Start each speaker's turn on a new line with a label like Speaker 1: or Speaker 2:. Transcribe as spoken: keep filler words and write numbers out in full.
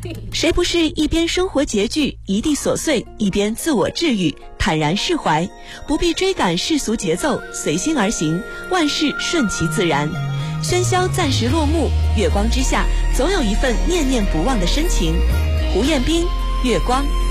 Speaker 1: 谁不是一边生活拮据，一地琐碎，一边自我治愈，坦然释怀，不必追赶世俗节奏，随心而行，万事顺其自然。喧嚣暂时落幕，月光之下，总有一份念念不忘的深情。胡彦斌，月光。